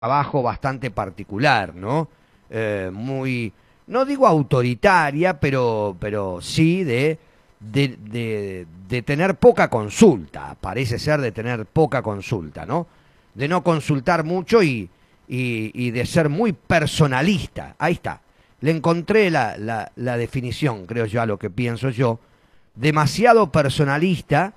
trabajo bastante particular, ¿no? Muy, no digo autoritaria, pero sí de tener poca consulta, parece ser de tener poca consulta, ¿no? De no consultar mucho y de ser muy personalista. Ahí está. Le encontré la definición, creo yo, a lo que pienso yo. Demasiado personalista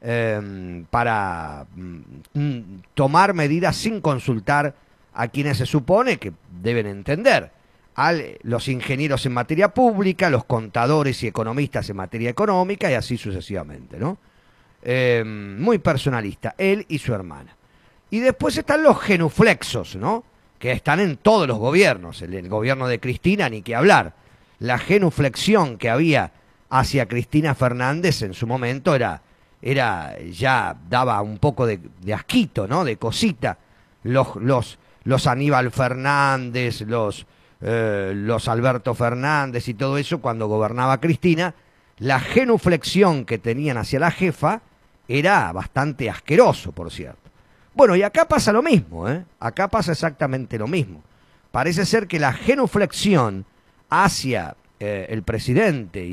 para tomar medidas sin consultar a quienes se supone que deben entender. Los ingenieros en materia pública, los contadores y economistas en materia económica y así sucesivamente, ¿no? Muy personalista, él y su hermana. Y después están los genuflexos, ¿no? Que están en todos los gobiernos. El gobierno de Cristina, ni que hablar. La genuflexión que había hacia Cristina Fernández en su momento ya daba un poco de asquito, ¿no? De cosita. Los Aníbal Fernández, los Alberto Fernández y todo eso, cuando gobernaba Cristina, la genuflexión que tenían hacia la jefa era bastante asqueroso, por cierto. Bueno, y acá pasa lo mismo, ¿eh? Acá pasa exactamente lo mismo. Parece ser que la genuflexión hacia el presidente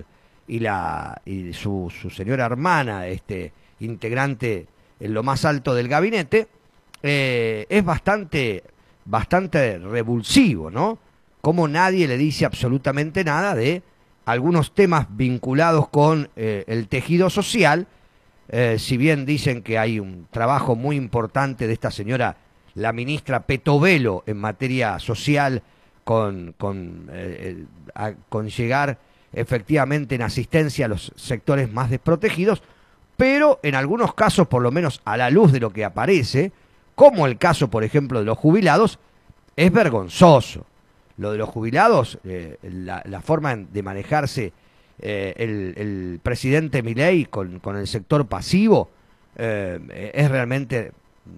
y su señora hermana, integrante en lo más alto del gabinete, es bastante revulsivo, ¿no? Como nadie le dice absolutamente nada de algunos temas vinculados con el tejido social. Si bien dicen que hay un trabajo muy importante de esta señora, la ministra Petovelo, en materia social, con llegar efectivamente en asistencia a los sectores más desprotegidos, pero en algunos casos, por lo menos a la luz de lo que aparece, como el caso, por ejemplo, de los jubilados, es vergonzoso. Lo de los jubilados, la forma de manejarse el presidente Milei con el sector pasivo es realmente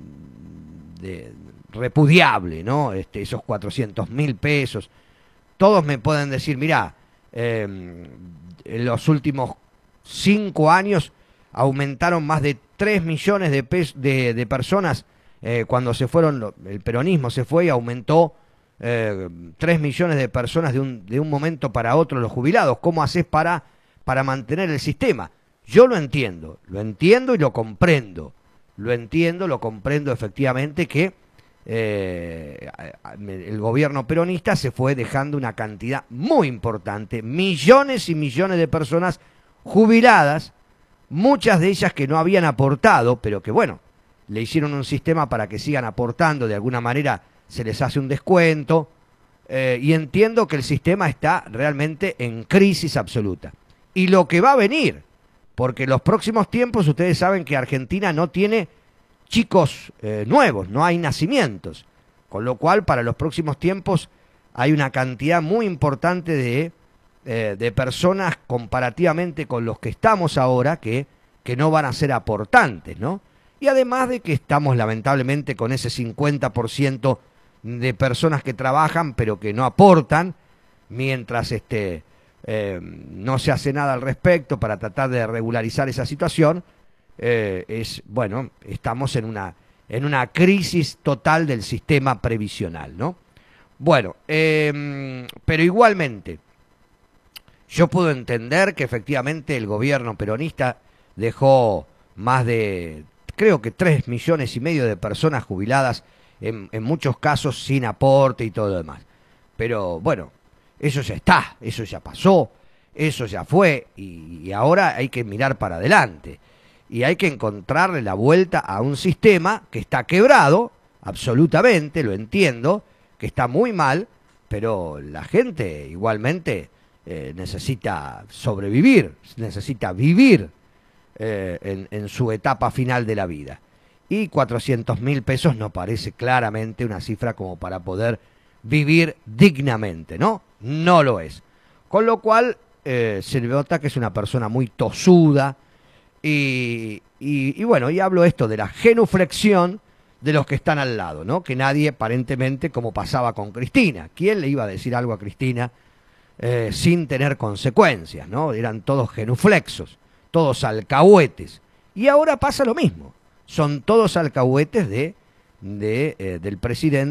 repudiable, ¿no? Esos 400.000 pesos. Todos me pueden decir, mirá, en los últimos 5 años aumentaron más de 3 millones de personas. Cuando se fueron, el peronismo se fue y aumentó 3 millones de personas de un momento para otro los jubilados. ¿Cómo haces para mantener el sistema? Yo lo entiendo y lo comprendo. Lo comprendo efectivamente que el gobierno peronista se fue dejando una cantidad muy importante, millones y millones de personas jubiladas, muchas de ellas que no habían aportado, pero que bueno, le hicieron un sistema para que sigan aportando, de alguna manera se les hace un descuento, y entiendo que el sistema está realmente en crisis absoluta. Y lo que va a venir, porque en los próximos tiempos ustedes saben que Argentina no tiene chicos nuevos, no hay nacimientos, con lo cual para los próximos tiempos hay una cantidad muy importante de personas comparativamente con los que estamos ahora que no van a ser aportantes, ¿no? Y además de que estamos lamentablemente con ese 50% de personas que trabajan pero que no aportan, mientras no se hace nada al respecto para tratar de regularizar esa situación. Bueno, estamos en una crisis total del sistema previsional, ¿no? Bueno, pero igualmente, yo puedo entender que efectivamente el gobierno peronista dejó más de, creo que 3,5 millones de personas jubiladas, en muchos casos sin aporte y todo lo demás. Pero bueno, eso ya está, eso ya pasó, eso ya fue, y ahora hay que mirar para adelante. Y hay que encontrarle la vuelta a un sistema que está quebrado, absolutamente, lo entiendo, que está muy mal, pero la gente igualmente necesita sobrevivir, necesita vivir en su etapa final de la vida. Y 400.000 pesos no parece claramente una cifra como para poder vivir dignamente, ¿no? No lo es. Con lo cual se nota que es una persona muy tosuda. Y bueno, y hablo esto de la genuflexión de los que están al lado, ¿no? Que nadie, aparentemente, como pasaba con Cristina. ¿Quién le iba a decir algo a Cristina sin tener consecuencias, ¿no? Eran todos genuflexos, todos alcahuetes. Y ahora pasa lo mismo. Son todos alcahuetes del presidente.